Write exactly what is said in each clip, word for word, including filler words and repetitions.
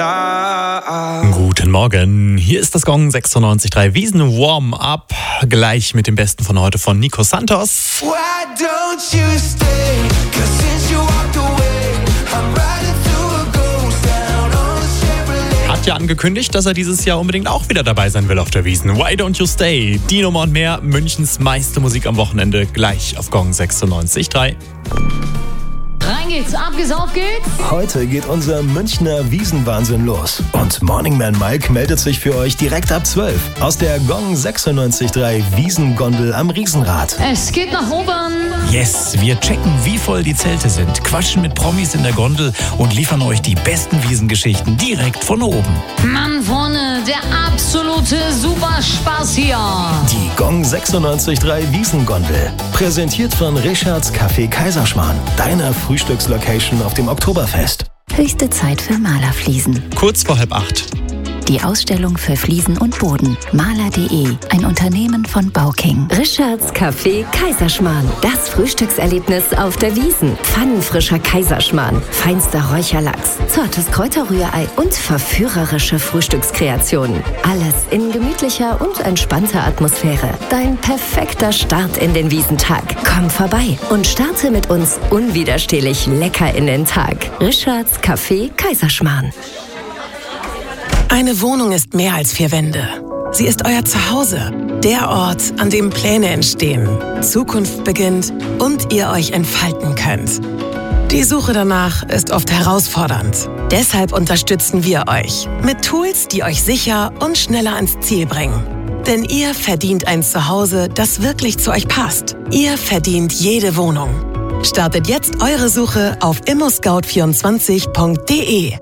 Guten Morgen, hier ist das Gong sechsundneunzig Komma drei Wiesn Warm-Up, gleich mit dem Besten von heute von Nico Santos. Hat ja angekündigt, dass er dieses Jahr unbedingt auch wieder dabei sein will auf der Wiesn. Why don't you stay? Die Nummer und mehr, Münchens meiste Musik am Wochenende, gleich auf Gong sechsundneunzig Komma drei. Rein geht's, ab geht's, auf geht's. Heute geht unser Münchner Wiesenwahnsinn los. Und Morning Man Mike meldet sich für euch direkt ab zwölf aus der Gong sechsundneunzig Komma drei Wiesengondel am Riesenrad. Es geht nach oben. Yes, wir checken, wie voll die Zelte sind, quatschen mit Promis in der Gondel und liefern euch die besten Wiesengeschichten direkt von oben. Mann vorne, der absolute Superspaß hier. Die Gong sechsundneunzig Komma drei Wiesengondel. Präsentiert von Richards Café Kaiserschmarrn, deiner Frühstückslocation auf dem Oktoberfest. Höchste Zeit für Malerfliesen. Kurz vor halb acht. Die Ausstellung für Fliesen und Boden. Maler Punkt de, ein Unternehmen von Bauking. Richards Café Kaiserschmarrn. Das Frühstückserlebnis auf der Wiesn. Pfannenfrischer Kaiserschmarrn, feinster Räucherlachs, zartes Kräuterrührei und verführerische Frühstückskreationen. Alles in gemütlicher und entspannter Atmosphäre. Dein perfekter Start in den Wiesentag. Komm vorbei und starte mit uns unwiderstehlich lecker in den Tag. Richards Café Kaiserschmarrn. Eine Wohnung ist mehr als vier Wände. Sie ist euer Zuhause, der Ort, an dem Pläne entstehen, Zukunft beginnt und ihr euch entfalten könnt. Die Suche danach ist oft herausfordernd. Deshalb unterstützen wir euch mit Tools, die euch sicher und schneller ans Ziel bringen. Denn ihr verdient ein Zuhause, das wirklich zu euch passt. Ihr verdient jede Wohnung. Startet jetzt eure Suche auf immoscout vierundzwanzig punkt de.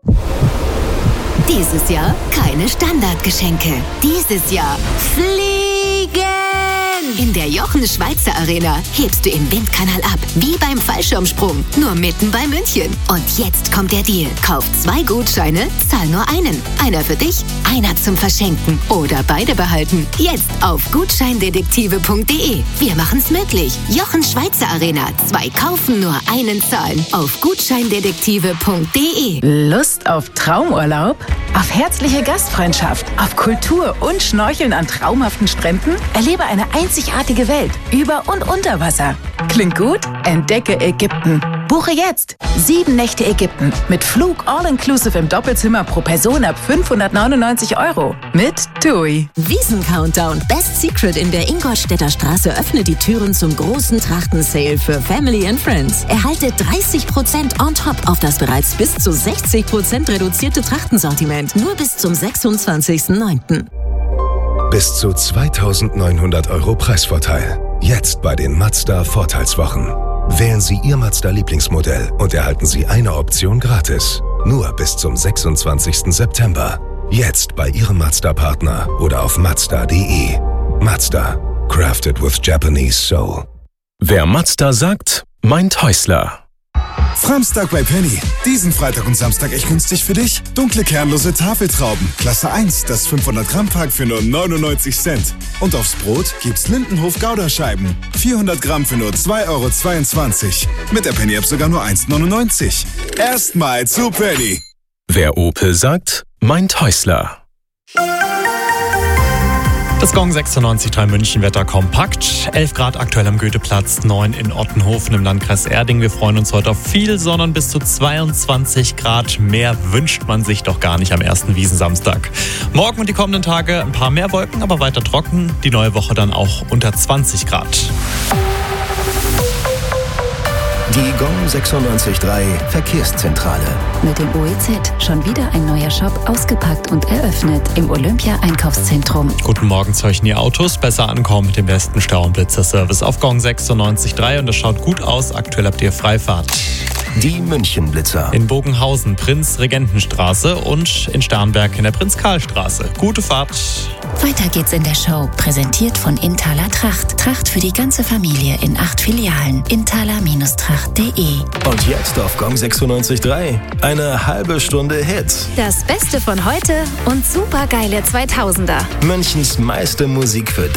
Dieses Jahr keine Standardgeschenke. Dieses Jahr fliegen! In der Jochen Schweizer Arena hebst du im Windkanal ab, wie beim Fallschirmsprung, nur mitten bei München. Und jetzt kommt der Deal. Kauf zwei Gutscheine, zahl nur einen. Einer für dich, einer zum Verschenken oder beide behalten. Jetzt auf gutscheindetektive punkt de. Wir machen's möglich. Jochen Schweizer Arena. Zwei kaufen, nur einen zahlen. Auf gutscheindetektive punkt de. Lust auf Traumurlaub? Auf herzliche Gastfreundschaft? Auf Kultur und Schnorcheln an traumhaften Stränden? Erlebe eine einzigartige Welt über und unter Wasser. Klingt gut? Entdecke Ägypten. Buche jetzt sieben Nächte Ägypten mit Flug all-inclusive im Doppelzimmer pro Person ab fünfhundertneunundneunzig Euro mit TUI. Wiesn Countdown Best Secret in der Ingolstädter Straße öffnet die Türen zum großen Trachten-Sale für Family and Friends. Erhalte dreißig Prozent on top auf das bereits bis zu sechzig Prozent reduzierte Trachtensortiment. Nur bis zum sechsundzwanzigsten neunten Bis zu zweitausendneunhundert Euro Preisvorteil. Jetzt bei den Mazda Vorteilswochen. Wählen Sie Ihr Mazda-Lieblingsmodell und erhalten Sie eine Option gratis. Nur bis zum sechsundzwanzigsten September. Jetzt bei Ihrem Mazda-Partner oder auf mazda punkt de. Mazda. Crafted with Japanese Soul. Wer Mazda sagt, meint Häusler. Samstag bei Penny. Diesen Freitag und Samstag echt günstig für dich. Dunkle kernlose Tafeltrauben. Klasse eins, das fünfhundert Gramm Pack für nur neunundneunzig Cent. Und aufs Brot gibt's Lindenhof Gouda-Scheiben. vierhundert Gramm für nur zwei Euro zweiundzwanzig. Mit der Penny-App sogar nur eins neunundneunzig. Erstmal zu Penny. Wer Opel sagt, meint Häusler. Das Gong sechsundneunzig Komma drei Münchenwetter kompakt. elf Grad aktuell am Goetheplatz, neun in Ottenhofen im Landkreis Erding. Wir freuen uns heute auf viel Sonne und bis zu zweiundzwanzig Grad. Mehr wünscht man sich doch gar nicht am ersten Wiesensamstag. Morgen und die kommenden Tage ein paar mehr Wolken, aber weiter trocken. Die neue Woche dann auch unter zwanzig Grad. Die Gong sechsundneunzig Komma drei Verkehrszentrale. Mit dem O E Z schon wieder ein neuer Shop ausgepackt und eröffnet im Olympia-Einkaufszentrum. Guten Morgen zu euch in die Autos. Besser ankommen mit dem besten Stau- und Blitzer-Service auf Gong sechsundneunzig Komma drei und das schaut gut aus. Aktuell habt ihr Freifahrt. Die Münchenblitzer. In Bogenhausen, Prinz-Regentenstraße und in Starnberg in der Prinz-Karl-Straße. Gute Fahrt. Weiter geht's in der Show. Präsentiert von Inthaler Tracht. Tracht für die ganze Familie in acht Filialen. inthaler Tracht punkt de. Und jetzt auf Gong sechsundneunzig Komma drei. Eine halbe Stunde Hits. Das Beste von heute und supergeile zweitausender. Münchens meiste Musik für